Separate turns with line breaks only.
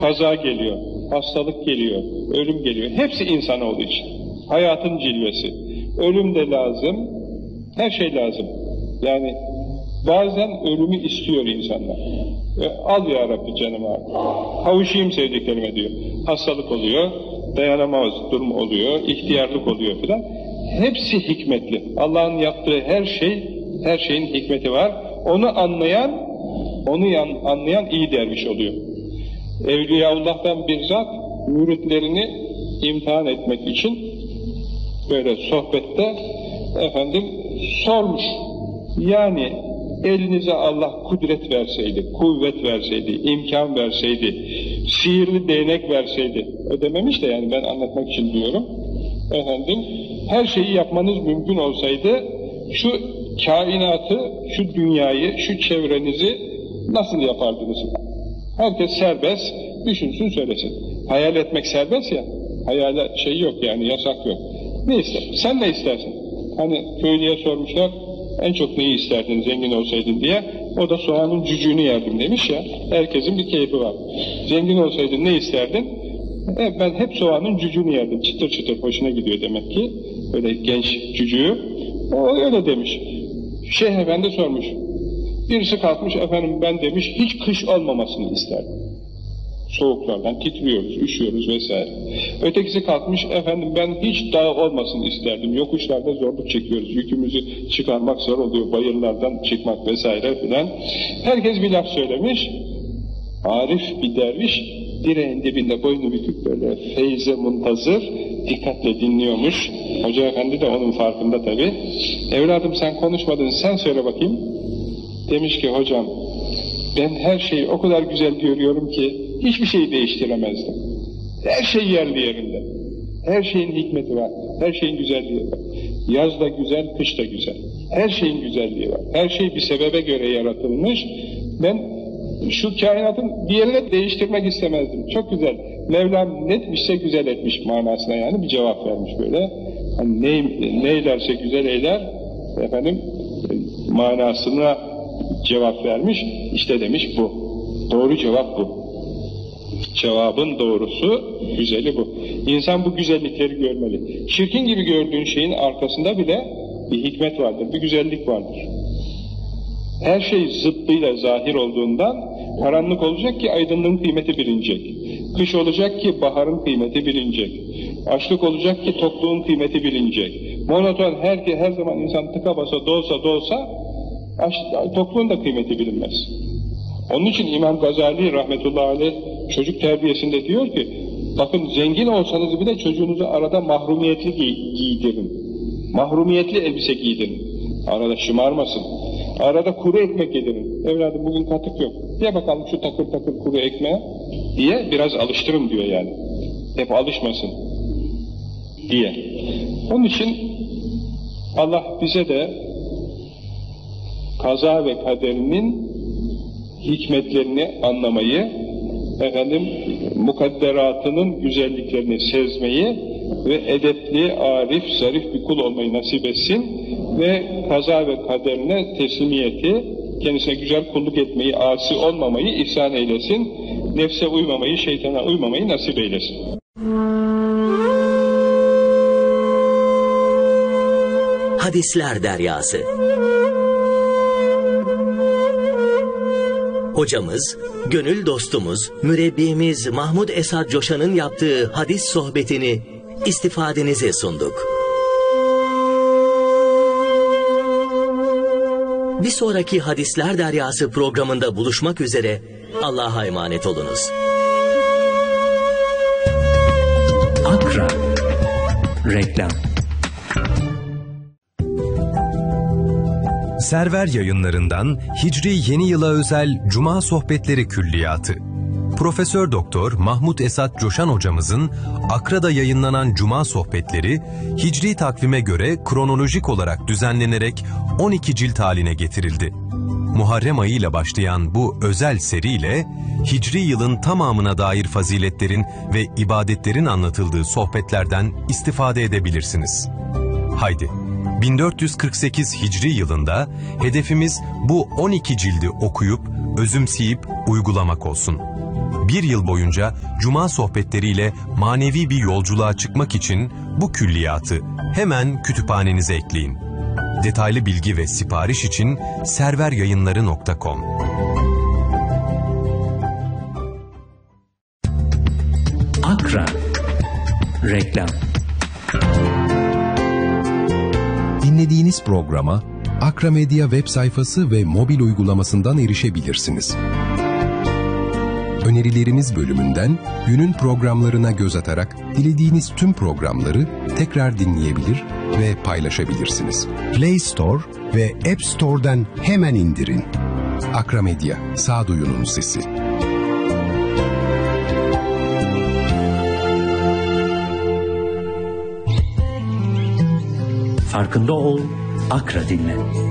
Kaza geliyor, hastalık geliyor, ölüm geliyor. Hepsi insanoğlu için. Hayatın cilvesi. Ölüm de lazım, her şey lazım. Yani bazen ölümü istiyor insanlar. Al ya Rabbi canımı, kavuşayım sevdiklerime diyor. Hastalık oluyor, dayanamaz durum oluyor, ihtiyarlık oluyor filan. Hepsi hikmetli. Allah'ın yaptığı her şeyin hikmeti var. Onu anlayan iyi derviş oluyor. Evliyaullah'tan bir zat müritlerini imtihan etmek için böyle sohbette sormuş. Yani elinize Allah kudret verseydi, kuvvet verseydi, imkan verseydi, sihirli değnek verseydi, ödememiş de yani ben anlatmak için diyorum. Her şeyi yapmanız mümkün olsaydı şu kainatı, şu dünyayı, şu çevrenizi nasıl yapardınız? Herkes serbest, düşünsün söylesin. Hayal etmek serbest ya, hayale şey yok yani, yasak yok. Ne ister? Sen ne istersin? Hani köylüye sormuşlar, en çok neyi isterdin zengin olsaydın diye, o da soğanın cücüğünü yerdim demiş ya, herkesin bir keyfi var. Zengin olsaydın ne isterdin? Ben hep soğanın cücüğünü yerdim, çıtır çıtır hoşuna gidiyor demek ki, öyle genç cücüğü, o öyle demiş. Şeyh Efendi sormuş, birisi kalkmış, ben demiş, hiç kış olmamasını isterdim. Soğuklardan titriyoruz, üşüyoruz vesaire. Ötekisi kalkmış, ben hiç dağ olmasını isterdim. Yokuşlarda zorluk çekiyoruz, yükümüzü çıkarmak zor oluyor, bayırlardan çıkmak vesaire filan. Herkes bir laf söylemiş. Arif bir derviş, direğin dibinde boynu bükük böyle feyze muntazır, dikkatle dinliyormuş. Hoca Efendi de onun farkında tabii. Evladım sen konuşmadın, sen söyle bakayım. Demiş ki hocam, ben her şeyi o kadar güzel görüyorum ki hiçbir şeyi değiştiremezdim. Her şey yerli yerinde. Her şeyin hikmeti var. Her şeyin güzelliği var. Yaz da güzel, kış da güzel. Her şeyin güzelliği var. Her şey bir sebebe göre yaratılmış. Ben şu kainatın bir yerini değiştirmek istemezdim. Çok güzel. Mevlam ne etmişse güzel etmiş manasına yani bir cevap vermiş böyle. Hani neylerse güzel eyler manasına cevap vermiş. İşte demiş bu. Doğru cevap bu. Cevabın doğrusu, güzeli bu. İnsan bu güzellikleri görmeli. Çirkin gibi gördüğün şeyin arkasında bile bir hikmet vardır, bir güzellik vardır. Her şey zıttıyla zahir olduğundan karanlık olacak ki aydınlığın kıymeti bilinecek. Kış olacak ki baharın kıymeti bilinecek. Açlık olacak ki tokluğun kıymeti bilinecek. Monoton her zaman insan tıka basa dolsa tokluğun da kıymeti bilinmez. Onun için İmam Gazali rahmetullahi aleyh çocuk terbiyesinde diyor ki, bakın zengin olsanız bile çocuğunuzu arada mahrumiyetli giydirin. Mahrumiyetli elbise giydirin. Arada şımarmasın. Arada kuru ekmek yedirin. Evladım bugün katık yok. Ye bakalım şu takır takır kuru ekmeğe diye biraz alıştırın diyor yani. Hep alışmasın diye. Onun için Allah bize de kaza ve kaderinin hikmetlerini anlamayı, mukadderatının güzelliklerini sezmeyi ve edepli, arif, zarif bir kul olmayı nasip etsin ve kaza ve kaderine teslimiyeti, kendisine güzel kulluk etmeyi, asi olmamayı ihsan eylesin, nefse uymamayı, şeytana uymamayı nasip eylesin.
Hadisler Deryası. Hocamız, gönül dostumuz, mürebbimiz Mahmud Esad Coşan'ın yaptığı hadis sohbetini istifadenize sunduk. Bir sonraki Hadisler Deryası programında buluşmak üzere, Allah'a emanet olunuz.
Akra Reklam.
Server Yayınları'ndan Hicri Yeni Yıla özel Cuma Sohbetleri Külliyatı. Profesör Doktor Mahmud Esad Coşan hocamızın Akra'da yayınlanan Cuma Sohbetleri, Hicri takvime göre kronolojik olarak düzenlenerek 12 cilt haline getirildi. Muharrem ayı ile başlayan bu özel seriyle Hicri yılın tamamına dair faziletlerin ve ibadetlerin anlatıldığı sohbetlerden istifade edebilirsiniz. Haydi, 1448 Hicri yılında hedefimiz bu 12 cildi okuyup, özümseyip uygulamak olsun. Bir yıl boyunca cuma sohbetleriyle manevi bir yolculuğa çıkmak için bu külliyatı hemen kütüphanenize ekleyin. Detaylı bilgi ve sipariş için serveryayınları.com.
Akra Reklam.
Dinlediğiniz programa Akra Medya web sayfası ve mobil uygulamasından erişebilirsiniz. Önerilerimiz bölümünden günün programlarına göz atarak dilediğiniz tüm programları tekrar dinleyebilir ve paylaşabilirsiniz. Play Store ve App Store'dan hemen indirin. Akra Medya, sağduyunun sesi.
Farkında ol, Akra dinle.